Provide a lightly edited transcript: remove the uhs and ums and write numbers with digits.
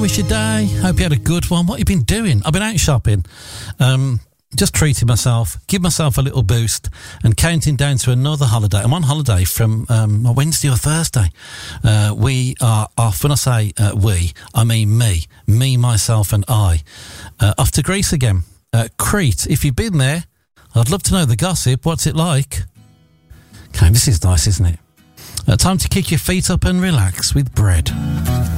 Wish your day. Hope you had a good one. What have you been doing? I've been out shopping. Just treating myself, give myself a little boost and counting down to another holiday. I'm on holiday from Wednesday or Thursday. We are off. When I say we, I mean me, myself and I. Off to Greece again. Crete. If you've been there, I'd love to know the gossip. What's it like? Okay, this is nice, isn't it? Time to kick your feet up and relax with bread.